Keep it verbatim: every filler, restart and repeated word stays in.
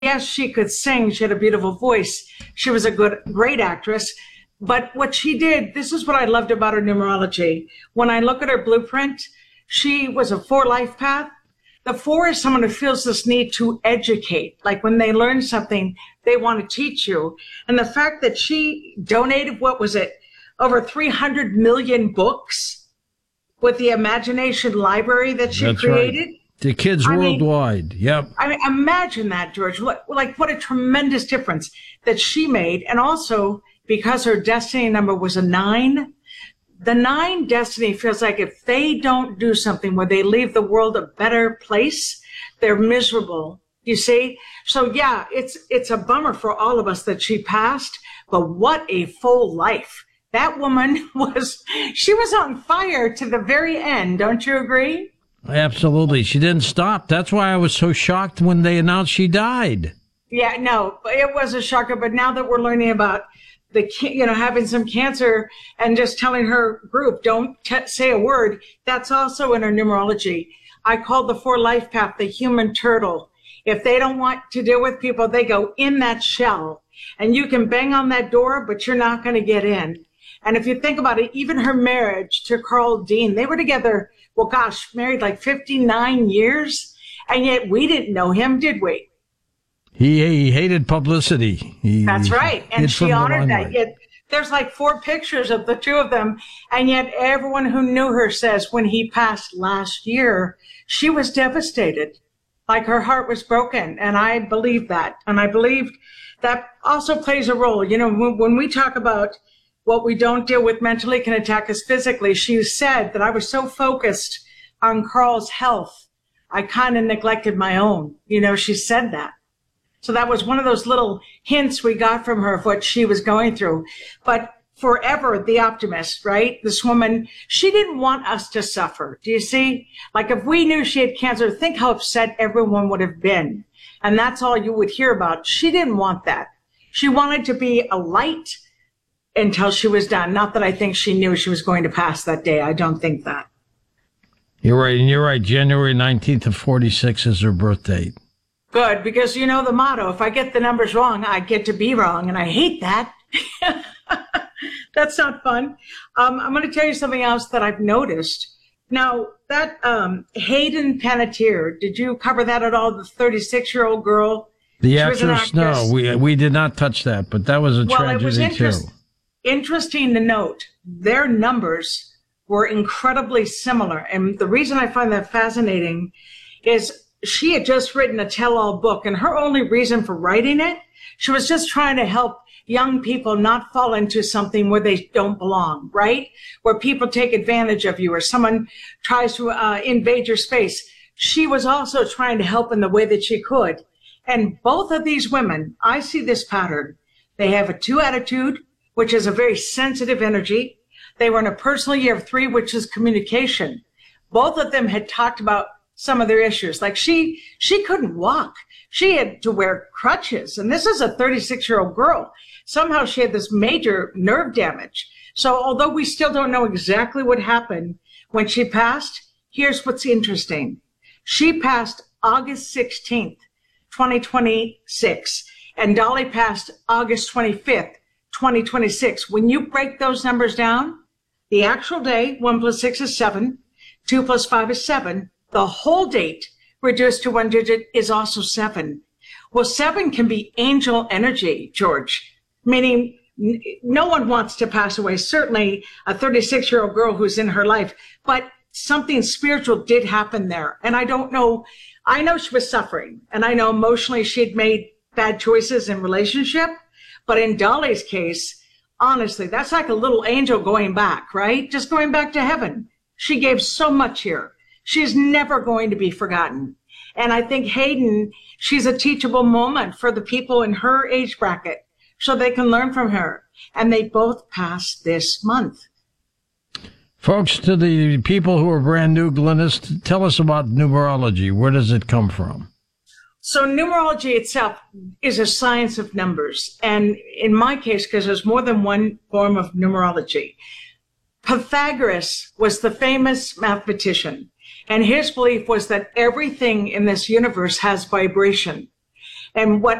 yes, she could sing. She had a beautiful voice. She was a good, great actress. But what she did, this is what I loved about her numerology. When I look at her blueprint, she was a four life path. The four is someone who feels this need to educate. Like when they learn something, they want to teach you. And the fact that she donated, what was it, over three hundred million books with the Imagination Library that she That's created. Right. The kids I worldwide. Mean, yep. I mean, imagine that, George. What, like what a tremendous difference that she made. And also because her destiny number was a nine, the nine destiny feels like if they don't do something where they leave the world a better place, they're miserable. You see? So yeah, it's, it's a bummer for all of us that she passed, but what a full life. That woman was, she was on fire to the very end. Don't you agree? Absolutely. She didn't stop. That's why I was so shocked when they announced she died. Yeah, no, it was a shocker. But now that we're learning about the, you know, having some cancer and just telling her group, don't t- say a word, that's also in her numerology. I call the four life path the human turtle. If they don't want to deal with people, they go in that shell. And you can bang on that door, but you're not going to get in. And if you think about it, even her marriage to Carl Dean, they were together, well, gosh, married like fifty-nine years. And yet we didn't know him, did we? He, he hated publicity. He, That's right. And she honored that. Yet there's like four pictures of the two of them. And yet everyone who knew her says when he passed last year, she was devastated. Like her heart was broken. And I believe that. And I believe that also plays a role. You know, when, when we talk about what we don't deal with mentally can attack us physically. She said that I was so focused on Carl's health, I kind of neglected my own. You know, she said that. So that was one of those little hints we got from her of what she was going through. But forever the optimist, right? This woman, she didn't want us to suffer. Do you see? Like if we knew she had cancer, think how upset everyone would have been. And that's all you would hear about. She didn't want that. She wanted to be a light until she was done. Not that I think she knew she was going to pass that day. I don't think that. You're right. And you're right. January nineteenth of forty-six is her birth date. Good, because you know the motto, if I get the numbers wrong, I get to be wrong. And I hate that. That's not fun. Um, I'm going to tell you something else that I've noticed. Now, that um, Hayden Panettiere, did you cover that at all? The thirty-six-year-old girl? The actress, no, we we did not touch that, but that was a well, tragedy it was interest- too. Interesting to note, their numbers were incredibly similar. And the reason I find that fascinating is she had just written a tell-all book, and her only reason for writing it, she was just trying to help young people not fall into something where they don't belong, right? Where people take advantage of you or someone tries to uh, invade your space. She was also trying to help in the way that she could. And both of these women, I see this pattern. They have a two attitude, which is a very sensitive energy. They were in a personal year of three, which is communication. Both of them had talked about some of their issues. Like she, she couldn't walk. She had to wear crutches. And this is a thirty-six-year-old girl. Somehow she had this major nerve damage. So although we still don't know exactly what happened when she passed, here's what's interesting. She passed August sixteenth, twenty twenty-six, and Dolly passed August twenty-fifth, twenty twenty-six. When you break those numbers down, the actual day, one plus six is seven, two plus five is seven. The whole date reduced to one digit is also seven. Well, seven can be angel energy, George, meaning n- no one wants to pass away. Certainly a thirty-six-year-old girl who's in her life, but something spiritual did happen there. And I don't know, I know she was suffering, and I know emotionally she'd made bad choices in relationship. But in Dolly's case, honestly, that's like a little angel going back, right? Just going back to heaven. She gave so much here. She's never going to be forgotten. And I think Hayden, she's a teachable moment for the people in her age bracket so they can learn from her. And they both passed this month. Folks, to the people who are brand new, Glynis, tell us about numerology. Where does it come from? So numerology itself is a science of numbers. And in my case, because there's more than one form of numerology, Pythagoras was the famous mathematician. And his belief was that everything in this universe has vibration. And what